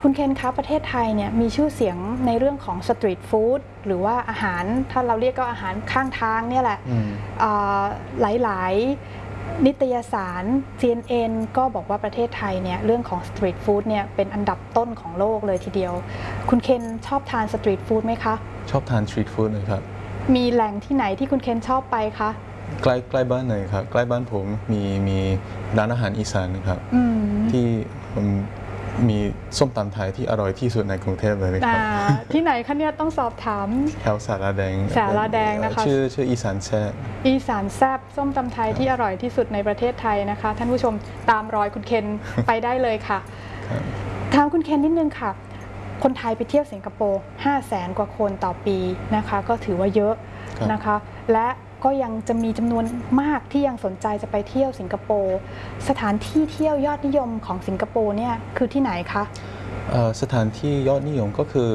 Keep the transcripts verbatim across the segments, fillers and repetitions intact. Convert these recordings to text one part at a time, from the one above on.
คุณเคนคะประเทศไทยเนี่ยมีชื่อเสียงในเรื่องของสตรีทฟู้ดหรือว่าอาหารถ้าเราเรียกก็อาหารข้างทางเนี่ยแหละหลายๆนิตยสาร ซี เอ็น เอ็น ก็บอกว่าประเทศไทยเนี่ยเรื่องของสตรีทฟู้ดเนี่ยเป็นอันดับต้นของโลกเลยทีเดียวคุณเคนชอบทานสตรีทฟู้ดไหมคะชอบทานสตรีทฟู้ดเลยครับมีแหล่งที่ไหนที่คุณเคนชอบไปคะใกล้ใกล้บ้านเลยครับใกล้บ้านผมมีมีร้านอาหารอีสานครับที่มีส้มตำไทยที่อร่อยที่สุดในกรุงเทพเลยนะครับที่ไหนคะเนี่ยต้องสอบถามแถวสาราแดงสาราแดงนะคะชื่อชื่ออีสานแซ่บอีสานแซ่บส้มตำไทยที่อร่อยที่สุดในประเทศไทยนะคะท่านผู้ชมตามรอยคุณเคนไปได้เลยค่ะถามคุณเคนนิดนึงค่ะคนไทยไปเที่ยวสิงคโปร์ห้าแสนกว่าคนต่อปีนะคะก็ถือว่าเยอะนะคะและก็ยังจะมีจำนวนมากที่ยังสนใจจะไปเที่ยวสิงคโปร์สถานที่เที่ยวยอดนิยมของสิงคโปร์เนี่ยคือที่ไหนคะสถานที่ยอดนิยมก็คือ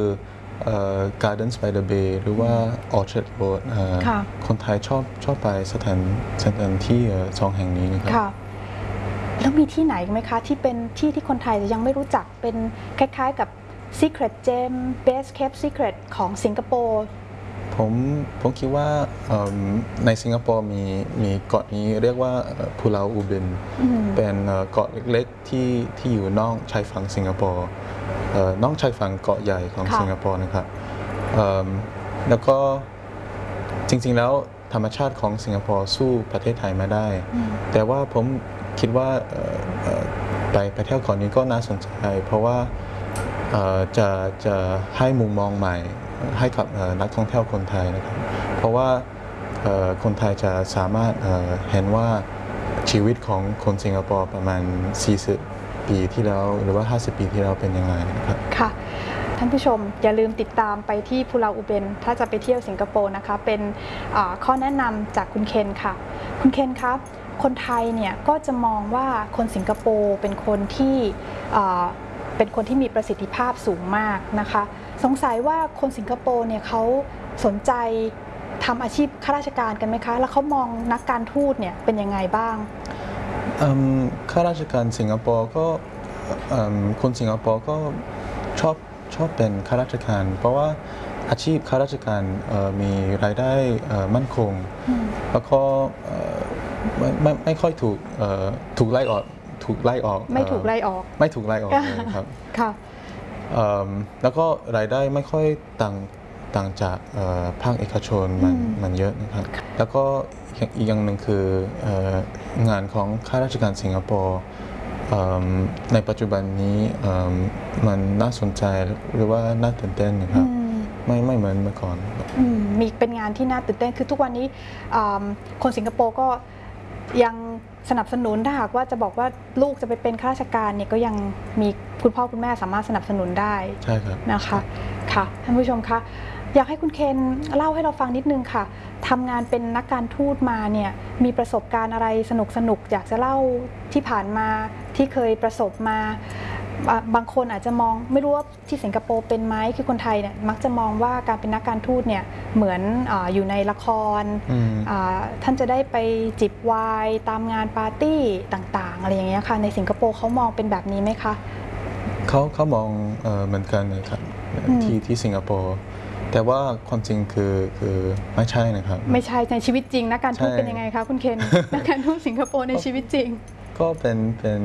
Gardens by the Bay หรือว่า Orchard Road คนไทยชอบชอบไปสถานสถานที่สองแห่งนี้นะครับแล้วมีที่ไหนไหมคะที่เป็นที่ที่คนไทยยังไม่รู้จักเป็นคล้ายๆกับ Secret Gem Best Kept Secret ของสิงคโปร์ผมผมคิดว่าในสิงคโปร์มีมีเกาะนี้เรียกว่าพูลาอูเบนเป็นเกาะเล็กๆที่ที่อยู่นอกชายฝั่งสิงคโปร์นอกชายฝั่งเกาะใหญ่ของสิงคโปร์นะครับแล้วก็จริงๆแล้วธรรมชาติของสิงคโปร์สู้ประเทศไทยไม่ได้แต่ว่าผมคิดว่าไปไปเที่ยวเกาะนี้ก็น่าสนใจเพราะว่าจะจะให้มุมมองใหม่ให้กับนักท่องเที่ยวคนไทยนะครับเพราะว่าคนไทยจะสามารถเห็นว่าชีวิตของคนสิงคโปร์ประมาณสี่สิบปีที่แล้วหรือว่าห้าสิบปีที่แล้วเป็นยังไงนะครับค่ะท่านผู้ชมอย่าลืมติดตามไปที่พูลาอูเบนถ้าจะไปเที่ยวสิงคโปร์นะคะเป็นข้อแนะนำจากคุณเคนค่ะคุณเคนครับคนไทยเนี่ยก็จะมองว่าคนสิงคโปร์เป็นคนที่เป็นคนที่มีประสิทธิภาพสูงมากนะคะสงสัยว่าคนสิงคโปร์เนี่ยเขาสนใจทำอาชีพข้าราชการกันไหมคะแล้วเขามองนักการทูตเนี่ยเป็นยังไงบ้างข้าราชการสิงคโปร์ก็คนสิงคโปร์ก็ชอบชอบเป็นข้าราชการเพราะว่าอาชีพข้าราชการมีรายได้มั่นคงแล้วก็ไม่ไม่ค่อยถูกถูกไล่ออกถูกไล่ออกไม่ถูกไล่ออกไม่ถูกไล่ออกเลยครับค่ะแล้วก็รายได้ไม่ค่อยต่างต่างจากภาคเอกชนมันมันเยอะนะครับแล้วก็อีกอย่างหนึ่งคืองานของข้าราชการสิงคโปร์ในปัจจุบันนี้มันน่าสนใจหรือว่าน่าตื่นเต้นนะครับไม่ไม่เหมือนเมื่อก่อนมีเป็นงานที่น่าตื่นเต้นคือทุกวันนี้คนสิงคโปร์ก็ยังสนับสนุนถ้าหากว่าจะบอกว่าลูกจะไปเป็นข้าราชการเนี่ยก็ยังมีคุณพ่อคุณแม่สามารถสนับสนุนได้ใช่ครับนะคะค่ะท่านผู้ชมคะอยากให้คุณเคนเล่าให้เราฟังนิดนึงค่ะทำงานเป็นนักการทูตมาเนี่ยมีประสบการณ์อะไรสนุกสนุกอยากจะเล่าที่ผ่านมาที่เคยประสบมาบางคนอาจจะมองไม่รู้ว่าที่สิงคโปร์เป็นไหมคือคนไทยเนี่ยมักจะมองว่าการเป็นนักการทูตเนี่ยเหมือน อ, อยู่ในละครท่านจะได้ไปจิบไวน์ตามงานปาร์ตี้ต่างๆอะไรอย่างเงี้ยค่ะในสิงคโปร์เขามองเป็นแบบนี้ไหมคะเขาเขามองเหมือนกันเลยครับที่ที่สิงคโปร์แต่ว่าความจริงคือคือไม่ใช่นะครับไม่ใช่ในชีวิตจริงนักการทูตเป็นยังไงคะคุณเคนนักการทูตสิงคโปร์ในชีวิตจริงก็เป็นเป็น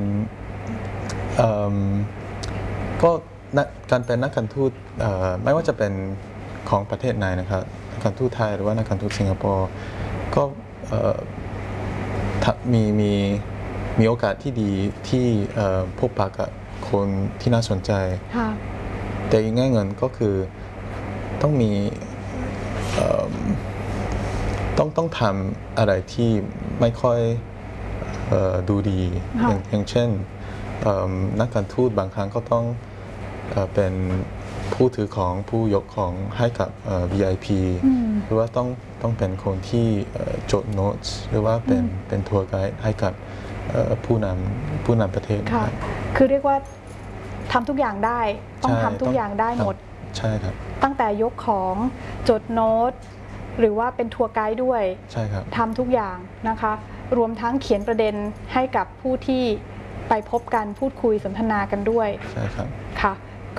ก็การเป็นนักการทูตไม่ว่าจะเป็นของประเทศไหนนะครับนักการทูตไทยหรือว่านักการทูตสิงคโปร์ก็มีมีมีโอกาสที่ดีที่พบปะกับคนที่น่าสนใจแต่อีกแง่เงินก็คือต้องมีต้องต้องทำอะไรที่ไม่ค่อยดูดี อย่าง, อย่างเช่นนักการทูตบางครั้งก็ต้องเป็นผู้ถือของผู้ยกของให้กับ วี ไอ พี หรือว่าต้องต้องเป็นคนที่จดโน้ตหรือว่าเป็นเป็นทัวร์ไกด์ให้กับผู้นำผู้นำประเทศค่ะคือเรียกว่าทำทุกอย่างได้ต้องทำทุกอย่างได้หมดใช่ครับตั้งแต่ยกของจดโน้ตหรือว่าเป็นทัวร์ไกด์ด้วยใช่ครับทำทุกอย่างนะคะรวมทั้งเขียนประเด็นให้กับผู้ที่ไปพบกันพูดคุยสนทนากันด้วยใช่ครับค่ะ